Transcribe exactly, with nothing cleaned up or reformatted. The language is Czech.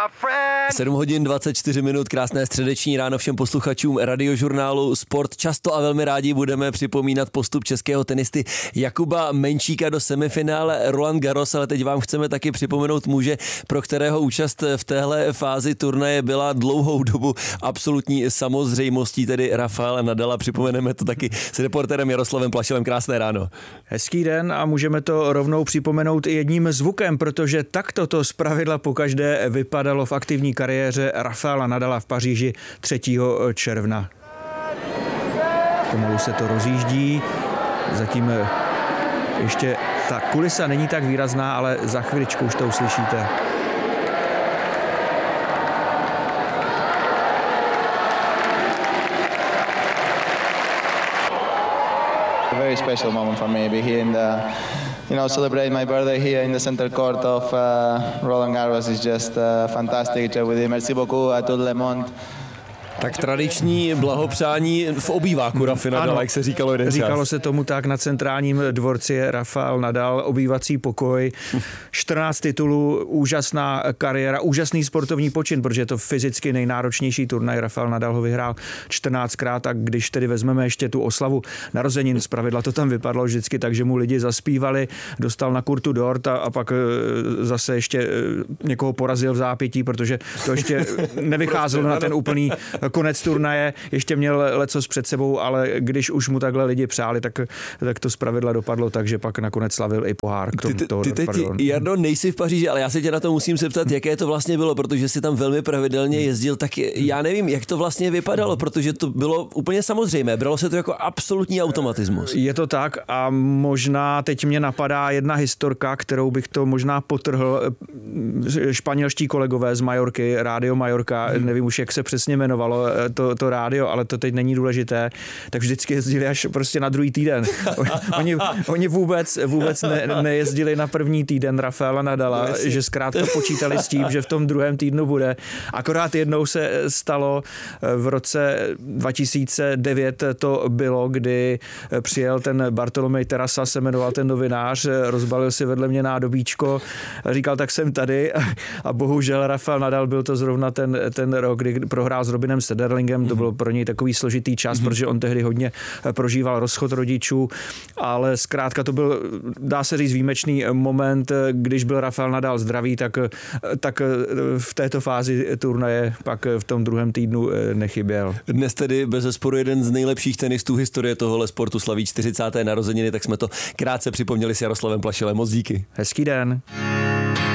sedm hodin dvacet čtyři minut, krásné středeční ráno všem posluchačům radiožurnálu Sport. Často a velmi rádi budeme připomínat postup českého tenisty Jakuba Menčíka do semifinále Roland Garros, ale teď vám chceme taky připomenout muže, pro kterého účast v téhle fázi turnaje byla dlouhou dobu absolutní samozřejmostí, tedy Rafaela Nadala. Připomeneme to taky s reportérem Jaroslavem Plašilem. Krásné ráno. Hezký den a můžeme to rovnou připomenout i jedním zvukem, protože takto to zpravidla pokaždé vypadalo v aktivní kariéře Rafaela Nadala v Paříži třetího června. Pomalu se to rozjíždí, zatím ještě ta kulisa není tak výrazná, ale za chviličku už to uslyšíte. A very special moment for me, be here in the, you know, celebrate my birthday here in the center court of uh, Roland Garros is just uh, fantastic. Je vous dis merci beaucoup à tout le monde. Tak tradiční blahopřání v obýváku Rafi Nadala, jak se říkalo jeden čas. Říkalo se tomu tak na centrálním dvorci. Rafael Nadal, obývací pokoj, čtrnáct titulů, úžasná kariéra, úžasný sportovní počin, protože je to fyzicky nejnáročnější turnaj. Rafael Nadal ho vyhrál čtrnáctkrát a když tedy vezmeme ještě tu oslavu narozenin, zpravidla to tam vypadlo vždycky tak, že mu lidi zaspívali, dostal na kurtu dort a, a pak zase ještě někoho porazil v zápětí, protože to ještě nevycházelo na ten úplný konec turnaje, ještě měl lecos před sebou, ale když už mu takhle lidi přáli, tak, tak to zpravidla dopadlo, takže pak nakonec slavil i pohár. K tomu, ty, toho, ty teď, Jardo, nejsi v Paříži, ale já se tě na to musím zeptat, jaké to vlastně bylo, protože jsi tam velmi pravidelně jezdil, tak já nevím, jak to vlastně vypadalo, protože to bylo úplně samozřejmé, bralo se to jako absolutní automatismus. Je to tak a možná teď mě napadá jedna historka, kterou bych to možná potrhl. Španělští kolegové z Majorky, Rádio Majorka, hmm. nevím už, jak se přesně jmenovalo to, to rádio, ale to teď není důležité, tak vždycky jezdili až prostě na druhý týden. Oni, oni vůbec, vůbec ne, nejezdili na první týden Rafaela Nadala, no, že zkrátka počítali s tím, že v tom druhém týdnu bude. Akorát jednou se stalo v roce dva tisíce devět to bylo, kdy přijel ten Bartolomej Terasa, se jmenoval ten novinář, rozbalil si vedle mě nádobíčko, říkal, tak jsem tady a bohužel Rafael Nadal, byl to zrovna ten, ten rok, kdy prohrál s Robinem Sederlingem, to byl pro něj takový složitý čas, mm-hmm. protože on tehdy hodně prožíval rozchod rodičů, ale zkrátka to byl, dá se říct, výjimečný moment, když byl Rafael Nadal zdravý, tak, tak v této fázi turnaje pak v tom druhém týdnu nechyběl. Dnes tedy bezesporu jeden z nejlepších tenistů historie tohohle sportu slaví čtyřicáté narozeniny, tak jsme to krátce připomněli s Jaroslavem Plašilem. Moc díky. Hezký den.